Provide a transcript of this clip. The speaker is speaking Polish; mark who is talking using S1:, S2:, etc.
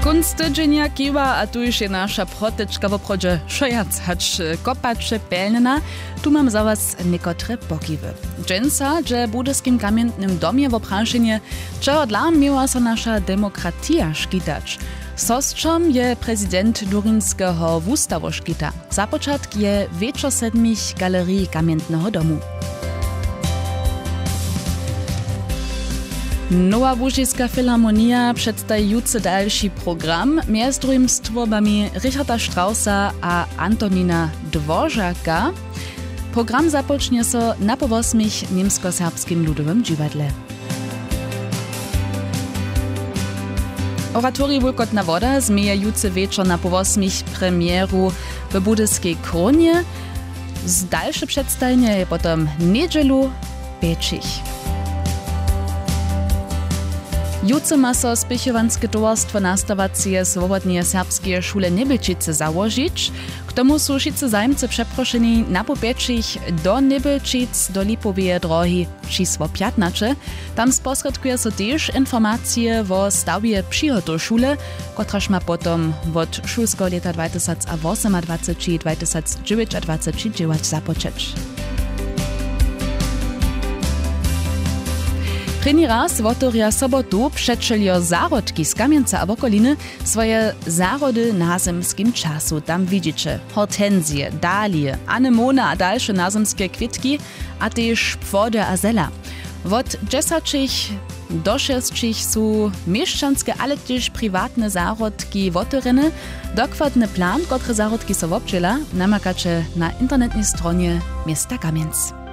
S1: Kunst tydzienia kiwa, a tu już je nasza protyczka w obchodzie szojac, hacz kopacze pelnena. Tu mam za was niekotre pokiwy. Dżęsa, że w budyskim kamiennym domie w opraszenie, czego dla miała so nasza demokratia szkitać. Sostrzom je prezydent Durinskiego wustawo szkita. Za początek je wieczor 7 galerii kamiennego domu. Nowa Łużyska Filharmonia przedstawiający dalszy program, między drugim z twórcami Richarda Straussa a Antonina Dvořáka. Program zapocznie so na po 8 niemsko-serbskim ludowym dziwadle. Oratorium Wulkotna woda zmieniający wieczór na po 8 premieru w budyskiej Kronie. Z dalsze przedstawienie je potem niedzielu Bečich. Jutro ma so Spěchowanske towarstwo nastawacie swobodnie serbskie szule Nebelčice założyć. K tomu są wszyscy zajmcy przeproszeni na Bečich do Nebelčic do Lipoweje drogi čísło 15. Tam sposredkuje so też informacje o stawie przychodu szule, kotraż ma potom od szulskiego leta 2028-2029 działać zapoczeć. První raz otvoria sobotu předčelio zárodki z Kamjenca a okoliny swoje zárody na zemskim czasu. Tam widzicie hortenzje, dalie, anemona a dalsze nazemskie kwitki, a też płody a zela. Od 10 do 6 są mieszczanskie, ale też prywatne zárodki otvorene. Dokładny plan, który zárodki są obczela, namakacie na internetnej stronie miasta Kamjenc.